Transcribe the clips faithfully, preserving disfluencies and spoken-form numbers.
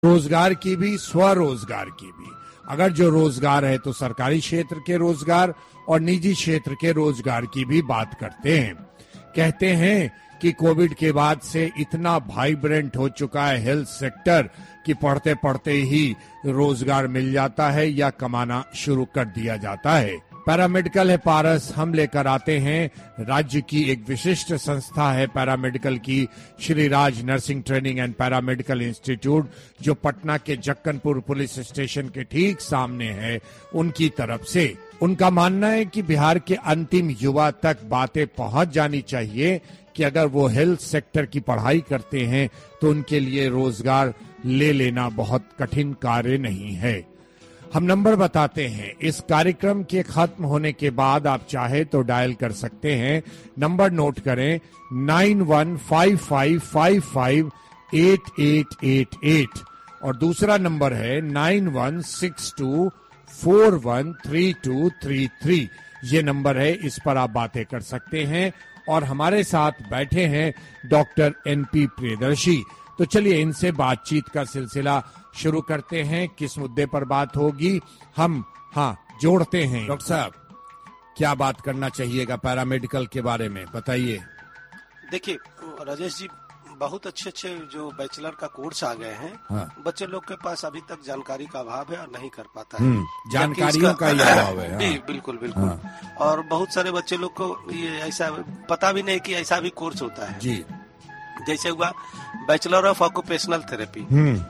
रोजगार की भी, स्वरोजगार की भी। अगर जो रोजगार है तो सरकारी क्षेत्र के रोजगार और निजी क्षेत्र के रोजगार की भी बात करते हैं। कहते हैं कि कोविड के बाद से इतना वाइब्रेंट हो चुका है हेल्थ सेक्टर कि पढ़ते पढ़ते ही रोजगार मिल जाता है या कमाना शुरू कर दिया जाता है। पैरामेडिकल है पारस, हम लेकर आते हैं राज्य की एक विशिष्ट संस्था है पैरामेडिकल की, Shri Raj nursing training and paramedical institute, जो पटना के जक्कनपुर पुलिस स्टेशन के ठीक सामने है। उनकी तरफ से उनका मानना है कि बिहार के अंतिम युवा तक बातें पहुंच जानी चाहिए कि अगर वो हेल्थ सेक्टर की पढ़ाई करते हैं तो उनके लिए रोजगार ले लेना बहुत कठिन कार्य नहीं है। हम नंबर बताते हैं। इस कार्यक्रम के खत्म होने के बाद आप चाहे तो डायल कर सकते हैं। नंबर नोट करें, nine one five five five five eight eight eight eight और दूसरा नंबर है nine one six to four one three to three three. ये नंबर है, इस पर आप बातें कर सकते हैं। और हमारे साथ बैठे हैं डॉक्टर एन पी प्रियदर्शी। तो चलिए इनसे बातचीत का सिलसिला शुरू करते हैं। किस मुद्दे पर बात होगी हम हाँ जोड़ते हैं। डॉक्टर साहब, क्या बात करना चाहिएगा पैरामेडिकल के बारे में, बताइए। देखिए राजेश जी, बहुत अच्छे अच्छे जो बैचलर का कोर्स आ गए हैं। हाँ। बच्चे लोग के पास अभी तक जानकारी का अभाव है और नहीं कर पाता है। जानकारियों का ही अभाव है। हाँ। बिल्कुल बिल्कुल। हाँ। और बहुत सारे बच्चे लोग को ये ऐसा पता भी नहीं कि ऐसा भी कोर्स होता है जी। जैसे हुआ bachelor of occupational therapy,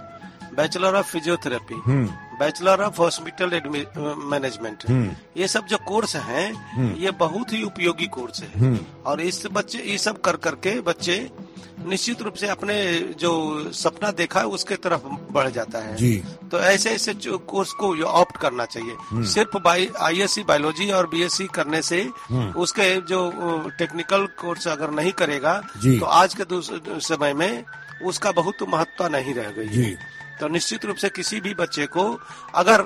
bachelor of physiotherapy, bachelor of hospital management, ये सब जो कोर्स हैं ये बहुत ही उपयोगी कोर्स है। और इस बच्चे ये सब कर करके बच्चे निश्चित रूप से अपने जो सपना देखा है उसके तरफ बढ़ जाता है जी। तो ऐसे ऐसे कोर्स को ऑप्ट करना चाहिए। सिर्फ आईएससी बायोलॉजी और बीएससी करने से उसके जो टेक्निकल कोर्स अगर नहीं करेगा तो आज के समय में उसका बहुत महत्व नहीं रह गई है। तो निश्चित रूप से किसी भी बच्चे को अगर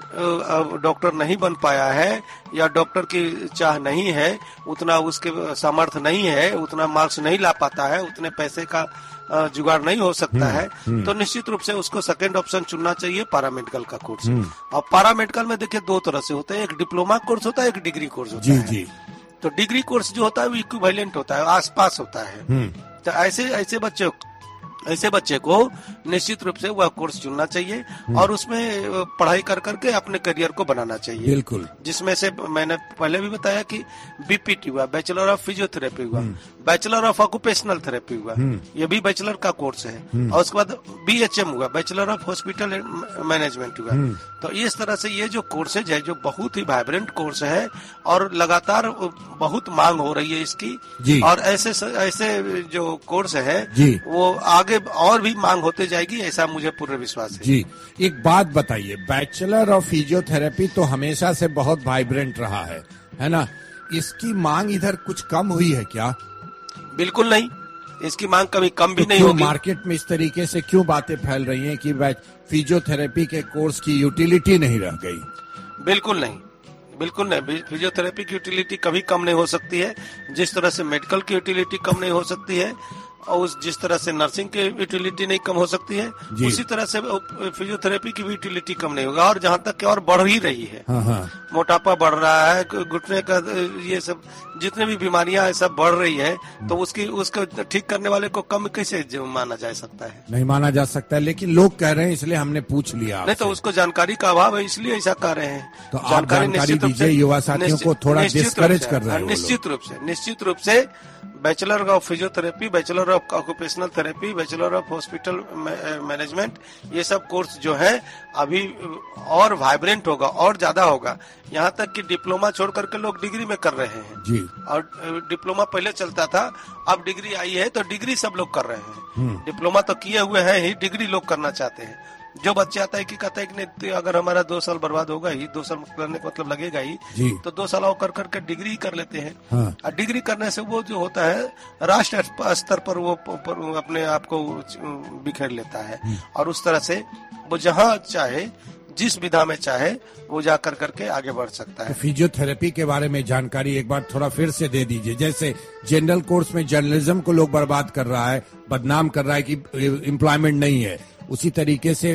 डॉक्टर नहीं बन पाया है या डॉक्टर की चाह नहीं है, उतना उसके सामर्थ्य नहीं है, उतना मार्क्स नहीं ला पाता है, उतने पैसे का जुगाड़ नहीं हो सकता है, तो निश्चित रूप से उसको सेकंड ऑप्शन चुनना चाहिए पैरामेडिकल का कोर्स। और पैरामेडिकल में देखिए दो तरह से होते हैं, एक डिप्लोमा कोर्स होता है, एक डिग्री कोर्स होता है जी। तो डिग्री कोर्स जो होता है वो इक्विवेलेंट होता है, आसपास होता है। तो ऐसे ऐसे बच्चे ऐसे बच्चे को निश्चित रूप से वह कोर्स चुनना चाहिए और उसमें पढ़ाई कर करके अपने करियर को बनाना चाहिए। बिल्कुल। जिसमें से मैंने पहले भी बताया कि बीपीटी हुआ, बैचलर ऑफ फिजियोथेरेपी हुआ, बैचलर ऑफ ऑक्यूपेशनल थेरेपी हुआ, ये भी बैचलर का कोर्स है। और उसके बाद बीएचएम हुआ, बैचलर ऑफ हॉस्पिटल मैनेजमेंट हुआ। तो इस तरह से ये जो कोर्सेज है जो बहुत ही वाइब्रेंट कोर्स है और लगातार बहुत मांग हो रही है इसकी। और ऐसे ऐसे जो कोर्स है वो आगे और भी मांग होते जाएगी, ऐसा मुझे पूर्ण विश्वास है जी। एक बात बताइए, बैचलर ऑफ फिजियोथेरेपी तो हमेशा से बहुत वाइब्रेंट रहा है, है ना? इसकी मांग इधर कुछ कम हुई है क्या? बिल्कुल नहीं, इसकी मांग कभी कम भी तो नहीं होगी। मार्केट में इस तरीके से क्यों बातें फैल रही हैं कि फिजियोथेरेपी के कोर्स की यूटिलिटी नहीं रह गई? बिल्कुल नहीं, बिल्कुल नहीं। फिजियोथेरेपी की यूटिलिटी कभी कम नहीं हो सकती है, जिस तरह से मेडिकल की यूटिलिटी कम नहीं हो सकती है और उस जिस तरह से नर्सिंग की यूटिलिटी नहीं कम हो सकती है, उसी तरह से फिजियोथेरेपी की भी यूटिलिटी कम नहीं होगा। और जहाँ तक कि और बढ़ ही रही है। हाँ हाँ। मोटापा बढ़ रहा है, घुटने का ये सब जितने भी बीमारियां है सब बढ़ रही है, तो उसकी उसको ठीक करने वाले को कम कैसे माना जा सकता है? नहीं माना जा सकता, लेकिन लोग कह रहे हैं इसलिए हमने पूछ लिया। नहीं तो उसको जानकारी का अभाव है इसलिए ऐसा कह रहे हैं। तो जानकारी निश्चित रूप से युवा साथियों को थोड़ा डिस्करेज कर रहे हैं। निश्चित रूप से निश्चित रूप से bachelor of physiotherapy, bachelor of occupational therapy, bachelor of hospital management, ये सब कोर्स जो है अभी और वाइब्रेंट होगा और ज्यादा होगा। यहाँ तक कि डिप्लोमा छोड़ करके लोग डिग्री में कर रहे हैं जी। और डिप्लोमा पहले चलता था, अब डिग्री आई है तो डिग्री सब लोग कर रहे हैं। डिप्लोमा तो किए हुए हैं ही, डिग्री लोग करना चाहते हैं। जो बच्चे आता है कि कहता है कि नहीं अगर हमारा दो साल बर्बाद होगा ही, दो साल करने का मतलब लगेगा ही, तो दो साल और कर करके डिग्री कर लेते हैं। हाँ। और डिग्री करने से वो जो होता है राष्ट्र स्तर पर वो पर अपने आप को बिखेर लेता है और उस तरह से वो जहाँ चाहे जिस विधा में चाहे वो जा कर करके आगे बढ़ सकता है। तो फिजियोथेरेपी के बारे में जानकारी एक बार थोड़ा फिर से दे दीजिए। जैसे जनरल कोर्स में जर्नलिज्म को लोग बर्बाद कर रहा है, बदनाम कर रहा है कि एम्प्लॉयमेंट नहीं है, उसी तरीके से